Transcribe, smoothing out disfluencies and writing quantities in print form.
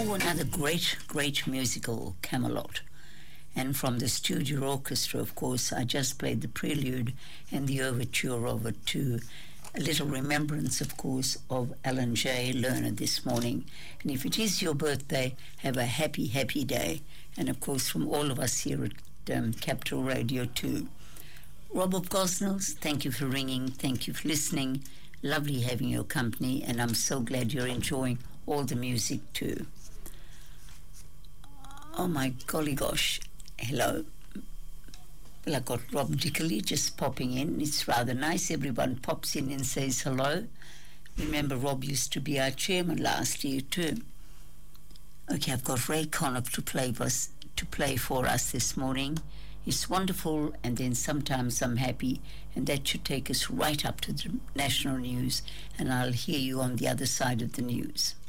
Another great musical Camelot. And from the studio orchestra, of course, I just played the prelude and the overture of it to a little remembrance, of course, of Alan J. Lerner this morning. And if it is your birthday, have a happy day. And, of course, from all of us here at Capital Radio too. Rob of Gosnells, thank you for ringing. Thank you for listening. Lovely having your company, and I'm so glad you're enjoying all the music too. Oh my golly gosh, hello. Well, I got Rob Dickley just popping in. It's rather nice. Everyone pops in and says hello. Remember, Rob used to be our chairman last year too. Okay, I've got Ray Conniff to play for us this morning. It's wonderful, and then sometimes I'm happy, and that should take us right up to the national news, and I'll hear you on the other side of the news.